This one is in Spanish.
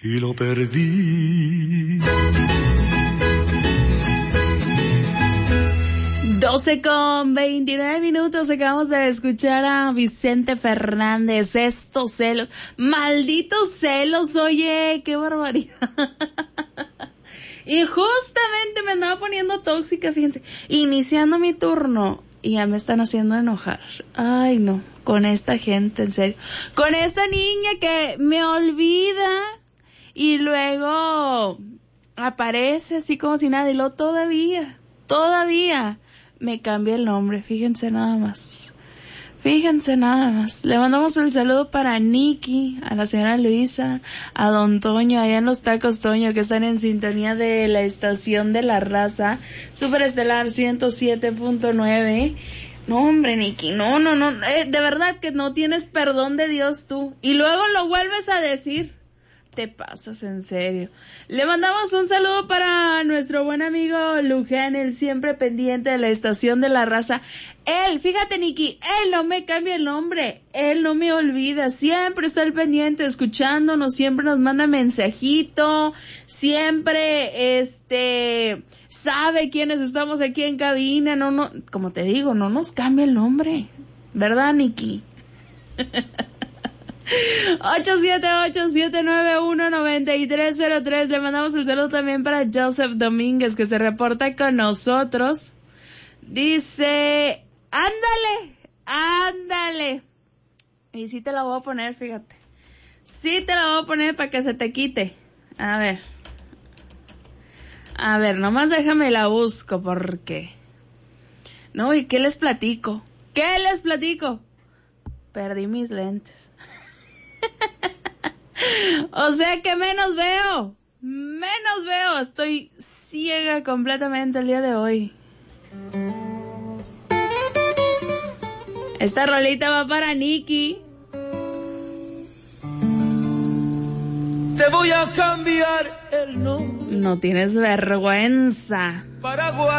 y lo perdí. 12:29. Acabamos de escuchar a Vicente Fernández. Estos celos, malditos celos, oye, qué barbaridad. Y justamente me andaba poniendo tóxica, fíjense, iniciando mi turno y ya me están haciendo enojar. Ay, no, con esta gente, en serio. Con esta niña que me olvida y luego aparece así como si nada y luego todavía me cambia el nombre, fíjense nada más. Le mandamos el saludo para Nikki, a la señora Luisa, a don Toño, allá en los tacos Toño, que están en sintonía de la estación de La Raza, Superestelar 107.9. No, hombre, Nikki, no, de verdad que no tienes perdón de Dios tú. Y luego lo vuelves a decir. Te pasas, en serio. Le mandamos un saludo para nuestro buen amigo Luján, el siempre pendiente de la estación de La Raza. Él, fíjate, Nikki, él no me cambia el nombre, él no me olvida, siempre está al pendiente escuchándonos, siempre nos manda mensajito, siempre sabe quiénes estamos aquí en cabina, no, como te digo, no nos cambia el nombre, ¿verdad, Nikki? 878-791-9303. Le mandamos el saludo también para Joseph Domínguez, que se reporta con nosotros. Dice, ándale. Y sí te la voy a poner, fíjate. Sí te la voy a poner para que se te quite. A ver, nomás déjame la busco porque... No, ¿y qué les platico? Perdí mis lentes. O sea que menos veo, estoy ciega completamente el día de hoy. Esta rolita va para Nikki. Te voy a cambiar el nombre. No tienes vergüenza. Paraguay.